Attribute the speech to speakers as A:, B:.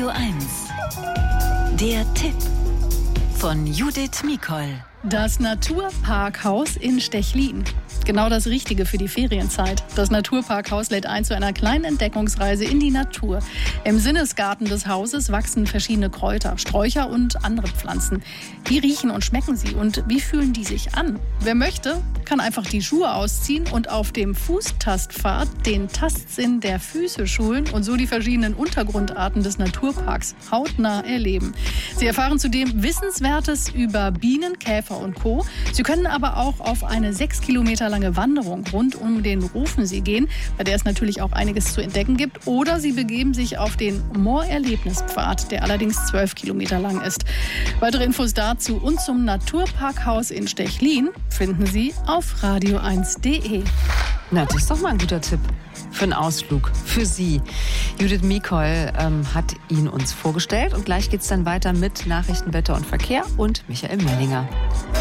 A: Radio 1. Der Tipp von Judith Mikol.
B: Das Naturparkhaus in Stechlin. Genau das Richtige für die Ferienzeit. Das Naturparkhaus lädt ein zu einer kleinen Entdeckungsreise in die Natur. Im Sinnesgarten des Hauses wachsen verschiedene Kräuter, Sträucher und andere Pflanzen. Wie riechen und schmecken sie und wie fühlen die sich an? Wer möchte, kann einfach die Schuhe ausziehen und auf dem Fußtastpfad den Tastsinn der Füße schulen und so die verschiedenen Untergrundarten des Naturparks hautnah erleben. Sie erfahren zudem Wissenswertes über Bienen, Käfer und Co. Sie können aber auch auf eine 6 Kilometer lange Wanderung rund um den Rufensee gehen, bei der es natürlich auch einiges zu entdecken gibt. Oder Sie begeben sich auf den Moorerlebnispfad, der allerdings 12 Kilometer lang ist. Weitere Infos dazu und zum Naturparkhaus in Stechlin finden Sie auf radio1.de.
C: Na, das ist doch mal ein guter Tipp für einen Ausflug, für Sie. Judith Mikol hat ihn uns vorgestellt und gleich geht's dann weiter mit Nachrichten, Wetter und Verkehr und Michael Mellinger.